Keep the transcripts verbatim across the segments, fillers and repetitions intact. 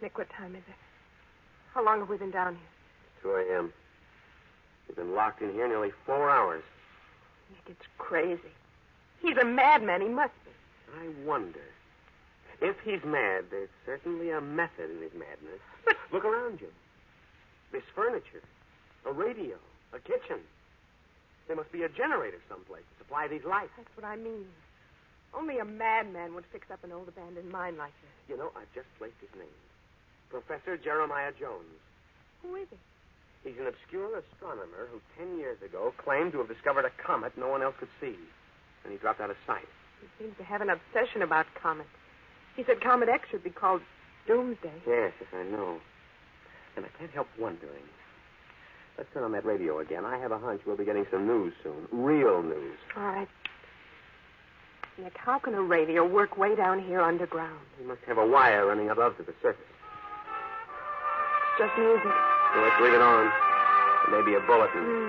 Nick, what time is it? How long have we been down here? two a.m. We've been locked in here nearly four hours. Nick, it's crazy. He's a madman. He must be. I wonder. If he's mad, there's certainly a method in his madness. But... Look around you. This furniture, a radio, a kitchen. There must be a generator someplace to supply these lights. That's what I mean. Only a madman would fix up an old abandoned mine like this. You know, I've just placed his name. Professor Jeremiah Jones. Who is he? He's an obscure astronomer who ten years ago claimed to have discovered a comet no one else could see. And he dropped out of sight. He seems to have an obsession about comets. He said Comet X should be called Doomsday. Yes, yes, I know. And I can't help wondering. Let's turn on that radio again. I have a hunch we'll be getting some news soon. Real news. All right. Nick, how can a radio work way down here underground? We must have a wire running above to the surface. It's just music. So let's leave it on. There may be a bulletin. Mm.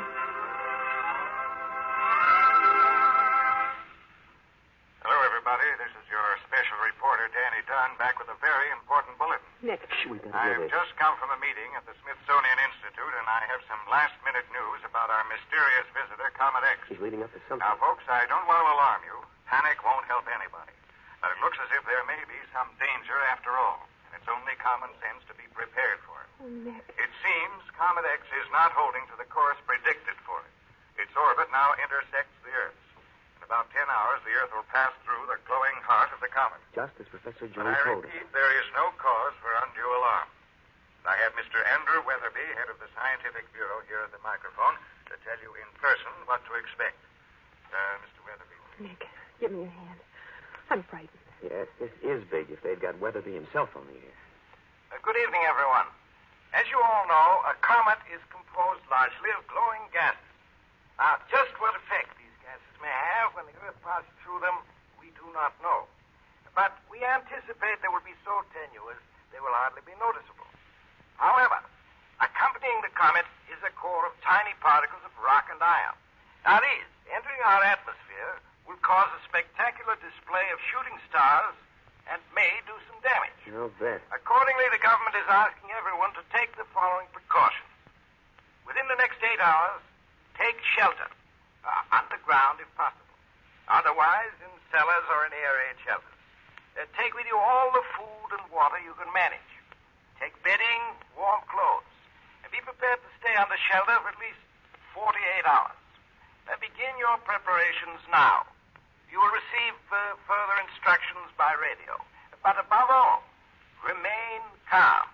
Hello, everybody. This is your special reporter, Danny Dunn, back with a very important bulletin. Nick. Shh, we gotta I've hear this. just come from a meeting at the Smithsonian Institute, and I have some last-minute news about our mysterious visitor, Comet X. He's leading up to something. Now, folks, I don't want to alarm you. Panic won't help anybody. But it looks as if there may be some danger after all. And it's only common sense to be prepared for it. Oh, Nick. It seems Comet X is not holding to the course predicted for it. Its orbit now intersects the Earth's. In about ten hours, the Earth will pass through the glowing heart of the comet. Just as Professor But Jones I told us. repeat, there is no cause for undue alarm. I have Mister Andrew Weatherby, head of the Scientific Bureau, here at the microphone to tell you in person what to expect. Uh, Mister Weatherby. Nick, give me your hand. I'm frightened. Yes, this is big if they've got Weatherby himself on the air. Uh, good evening, everyone. As you all know, a comet is composed largely of glowing gases. Now, just what effect these gases may have when the Earth passes through them, we do not know. But we anticipate they will be so tenuous they will hardly be noticeable. However, accompanying the comet is a core of tiny particles of rock and iron. Now, these, entering our atmosphere, will cause a spectacular display of shooting stars and may do some damage. I'll bet. Accordingly, the government is asking everyone to take the following precautions. Within the next eight hours, take shelter, uh, underground if possible. Otherwise, in cellars or in air-raid shelters. Uh, take with you all the food and water you can manage. Take bedding, warm clothes, and be prepared to stay under shelter for at least forty-eight hours. Uh, begin your preparations now. You will receive uh, further instructions by radio. But above all, remain calm.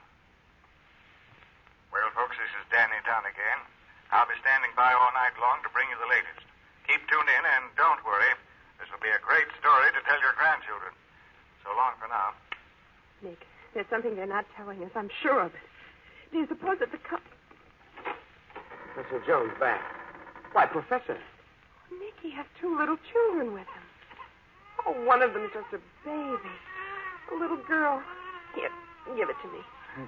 Well, folks, this is Danny Dunn again. I'll be standing by all night long to bring you the latest. Keep tuned in, and don't worry. This will be a great story to tell your grandchildren. So long for now. Nick, there's something they're not telling us. I'm sure of it. Do you suppose that the co- Professor Jones back. Why, Professor. Nick, he has two little children with him. Oh, one of them's just a baby. A little girl. Here, give it to me.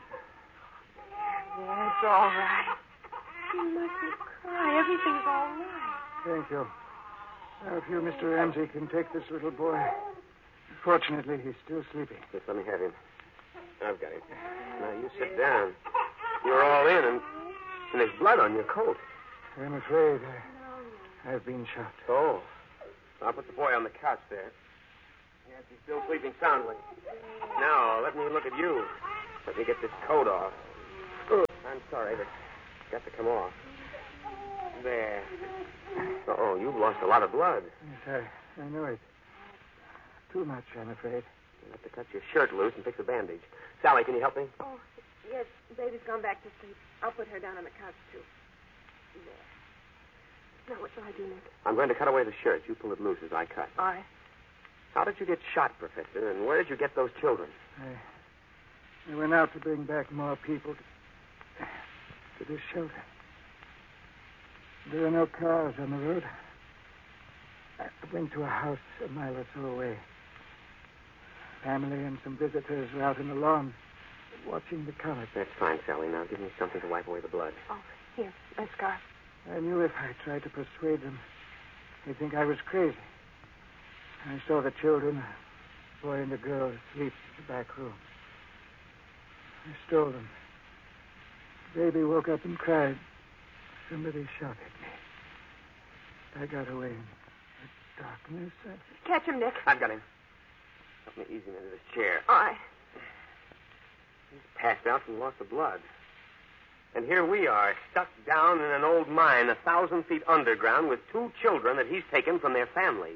Yeah, it's all right. You mustn't cry. Everything's all right. Thank you. Now, if you, Mister Ramsey, can take this little boy. Fortunately, he's still sleeping. Just let me have him. I've got him. Now, you sit down. You're all in, and, and there's blood on your coat. I'm afraid I, I've been shot. Oh. I'll put the boy on the couch there. Yes, he's still sleeping soundly. Now, let me look at you. Let me get this coat off. Oh, I'm sorry, but it's got to come off. There. Uh-oh, you've lost a lot of blood. Yes, I, I know it. Too much, I'm afraid. You'll have to cut your shirt loose and fix a bandage. Sally, can you help me? Oh, yes, baby's gone back to sleep. I'll put her down on the couch, too. There. Now, what shall I do, Nick? I'm going to cut away the shirt. You pull it loose as I cut. All right. How did you get shot, Professor, and where did you get those children? I, I went out to bring back more people to, to this shelter. There are no cars on the road. I went to a house a mile or so away. Family and some visitors were out in the lawn watching the comet. That's fine, Sally. Now give me something to wipe away the blood. Oh, here, my scarf. I knew if I tried to persuade them, they'd think I was crazy. I saw the children, a boy and a girl, asleep in the back room. I stole them. The baby woke up and cried. Somebody shot at me. I got away in the darkness. I... Catch him, Nick. I've got him. Help me ease him into this chair. All right. He's passed out from loss of blood. And here we are, stuck down in an old mine a thousand feet underground with two children that he's taken from their families.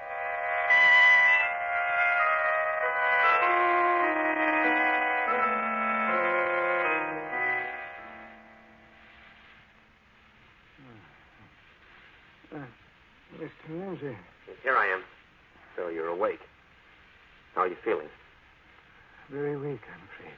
Uh, Mister Ramsey. Here I am. So you're awake. How are you feeling? Very weak, I'm afraid.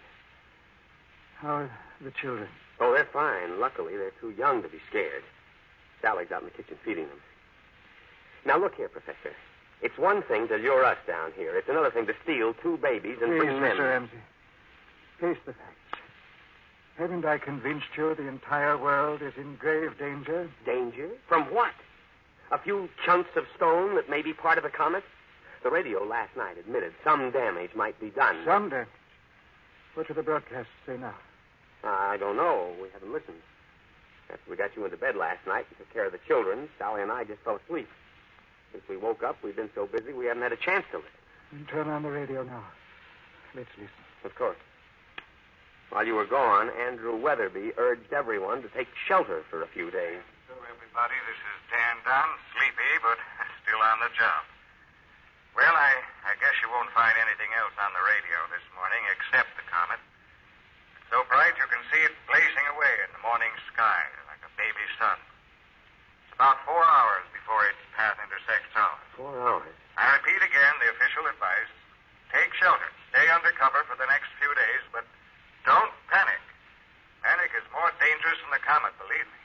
How are the children? Oh, they're fine. Luckily, they're too young to be scared. Sally's out in the kitchen feeding them. Now, look here, Professor. It's one thing to lure us down here. It's another thing to steal two babies and Please, bring them in. Mister Ramsey. Face the facts. Haven't I convinced you the entire world is in grave danger? Danger? From what? A few chunks of stone that may be part of a comet? The radio last night admitted some damage might be done. Some damage? What do the broadcasts say now? I don't know. We haven't listened. After we got you into bed last night and took care of the children, Sally and I just fell asleep. Since we woke up, we've been so busy we haven't had a chance to listen. Then turn on the radio now. Let's listen. Of course. While you were gone, Andrew Weatherby urged everyone to take shelter for a few days. So, everybody, this is Dan Dunn, sleepy, but still on the job. Well, I, I guess you won't find anything else on the radio this morning except the comet. It's so bright you can see it blazing away in the morning sky like a baby sun. It's about four hours before its path intersects ours. Four hours? I repeat again the official advice. Take shelter. Stay under cover for the next few days, but don't panic. Panic is more dangerous than the comet, believe me.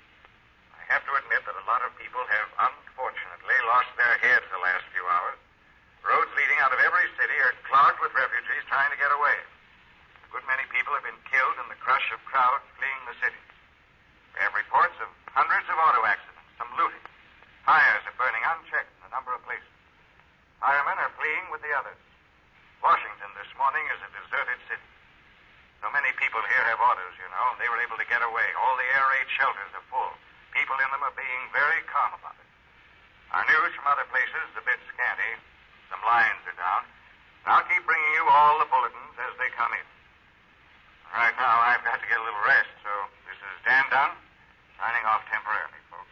I have to admit that a lot of people have unfortunately lost their heads the last few hours. Roads leading out of every city are clogged with refugees trying to get away. A good many people have been killed in the crush of crowds fleeing the city. We have reports of hundreds of auto accidents, some looting. Fires are burning unchecked in a number of places. Firemen are fleeing with the others. Washington this morning is a deserted city. So many people here have autos, you know, and they were able to get away. All the air raid shelters are full. People in them are being very calm about it. Our news from other places is a bit scanty. Some lines are down. And I'll keep bringing you all the bulletins as they come in. Right now, I've got to get a little rest, so this is Dan Dunn, signing off temporarily, folks.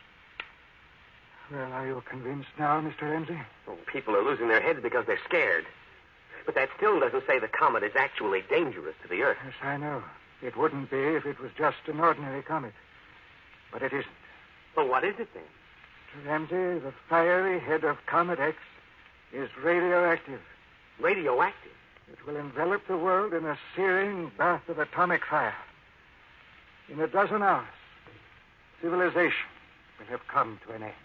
Well, are you convinced now, Mister Ramsey? Oh, people are losing their heads because they're scared. But that still doesn't say the comet is actually dangerous to the Earth. Yes, I know. It wouldn't be if it was just an ordinary comet. But it isn't. Well, what is it then? Mister Ramsey, the fiery head of Comet X is radioactive. Radioactive? It will envelop the world in a searing bath of atomic fire. In a dozen hours, civilization will have come to an end.